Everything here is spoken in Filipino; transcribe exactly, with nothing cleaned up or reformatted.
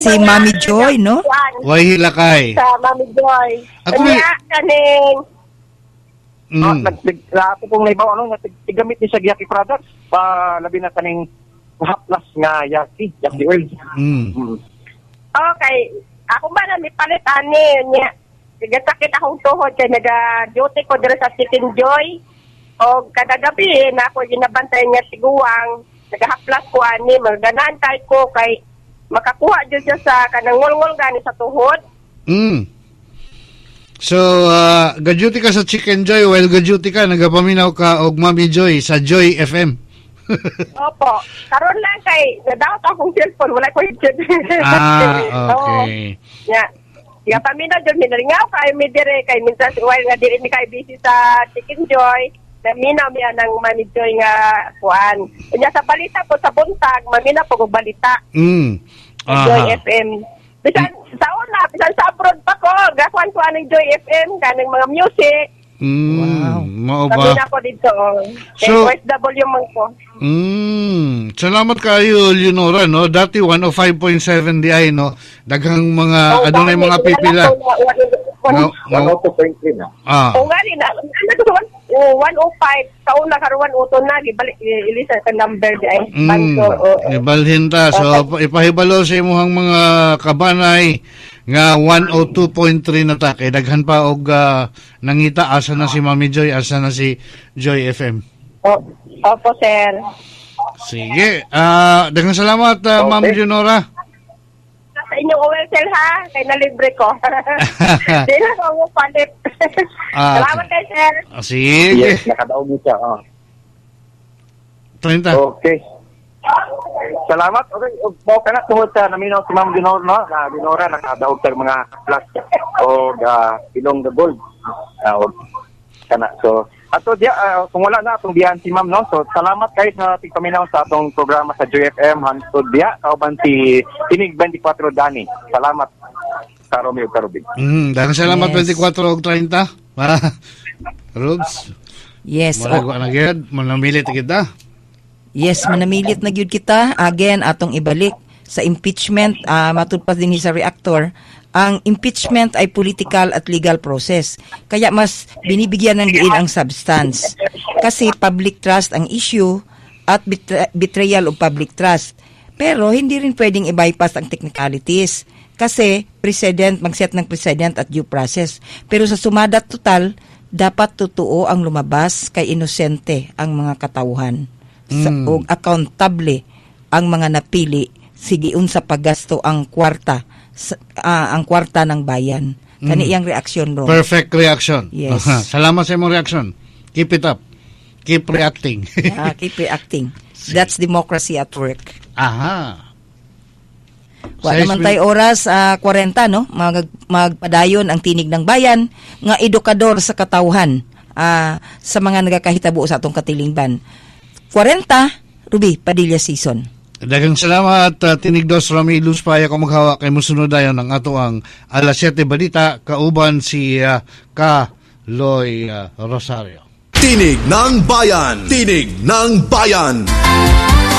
Si Mami Joy, no? Way hilakay. Sa Mami Joy. Actually, Kanya, kaning... mm. Ah, nag- ako pong naibaw, ano, tigamit ni sa Yaki products, pa labi na kaning haplas nga Yaki, Yaki oil. Mm. Mm. Okay. Ako ba na may palit ani niya? Nagasakit akong tuhod kaya nag-duty ko dito sa Chicken Joy. O kada gabi na ako ginabantay niya tiguang. Nagahaplas ko ani, magdanantay ko kay makakuha dyan siya sa kanang ngol-ngol gani sa tuhod. Mm. So, uh, gaduty ka sa Chicken Joy while gaduty ka, nagapaminaw ka og Mami Joy sa Joy F M. Opo. Karon lang kay nadaot akong cellphone, wala ko yun. Ah, okay. Yeah. Ya paminaw dyan, minaringaw kay mi dire kay minsan while nga dire mi kay busy sa Chicken Joy. Naminaw miya ng Mami Joy nga kuan. Kanya sa balita po sa buntag, maminaw po kong balita. Mm. Sa Joy F M. Bisan sa una, bisan sa abroad pa ko, gakuan ko anong Joy F M, kanang mga music. Mm. Wow. Mao ba? Mamina ko dito. So- So, O S W man ko. Mm. Salamat kayo, Leonora, no? Dati one oh five point seven di ay, no? Daghang mga, ano na yung mga pipila. No, one no. oh two point three na. Ah. O nga rin, ano ko one oh five, sa una karon one oh two na, gibalik, ilisa ka number di ay. Mm, Banko, oo. ibalhin ta. So, ipahibalo sa imuhang mga kabanay nga one oh two point three na ta. Kay daghan pa og uh, nangita asa na si Mami Joy, asa na si Joy F M. O- Opo, sir. Sige. Ah, daghang salamat, uh, Ma'am Okay. Leonora. Sa inyong O L C L ha, kay nalibre ko. Di na ko mo palit. Ah, Salamat kay sir. Ah, sige. Yes, nakadaog mo siya. Oh. thirty. Okay. Salamat. Okay, mo kana tungod sa naminaw si Ma'am Dinora, no? Na Dinora nakadaog sa mga plus o uh, ilong the gold. Uh, kana so ato dia uh, kung wala na atong biyan si Ma'am, no? So salamat kay sa tigpaminaw sa atong programa sa Joy F M hantod dia kauban si Tinig twenty-four Dani. Salamat sa Romeo Carubig. Mm, daghang salamat Yes. twenty-four og thirty. Ah, Robs. Yes. Malago o- na gyud, manamilit kita. Yes, manamilit na gyud kita. Again, atong ibalik sa impeachment, uh, matud pa din sa reactor. Ang impeachment ay political at legal process. Kaya mas binibigyan ng diin ang substance. Kasi public trust ang issue at betra- betrayal of public trust. Pero hindi rin pwedeng i-bypass ang technicalities. Kasi president, mag-set ng president at due process. Pero sa sumadat total, dapat totoo ang lumabas kay inosente ang mga katauhan. Sa, Mm. o accountable ang mga napili sigiun sa paggasto ang kwarta sa, ah, ang kwarta ng bayan. Kani iyang reaksyon ro. Perfect reaction. Yes. Salamat sa imong reaction. Keep it up. Keep reacting. Ah, keep reacting. That's democracy at work. Aha. Wa Size naman with- tay oras ah, forty no mag magpadayon ang tinig ng bayan nga edukador sa katawhan ah, sa mga nagakahitabo sa atong katilingban. forty Ruby Padilla season. Daghang salamat, uh, Tinig Dos Rami Luz Paya kung maghawak kay musunod dayon ang ato ang alas siyete balita kauban si uh, Ka Loy uh, Rosario. Tinig ng Bayan! Tinig ng Bayan!